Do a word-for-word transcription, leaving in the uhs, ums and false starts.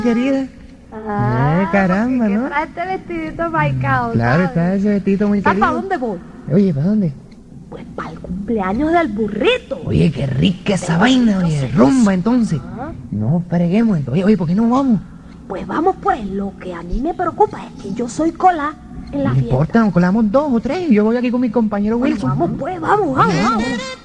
querida. Ah, Eh, caramba, ¿no? trae este vestidito marcado, Claro, ¿sabes? está ese vestido muy ¿Sabes querido. para dónde voy? Oye, ¿para dónde? Pues para el cumpleaños del burrito. Oye, qué rica esa vaina, oye, rumba entonces. Ah, No freguemos entonces. Oye, oye, ¿por qué no vamos? Pues vamos pues, lo que a mí me preocupa es que yo soy cola en la No fiesta. importa, nos colamos dos o tres. Yo voy aquí con mi compañero Bueno, Wilson. vamos pues, vamos, vamos, vamos.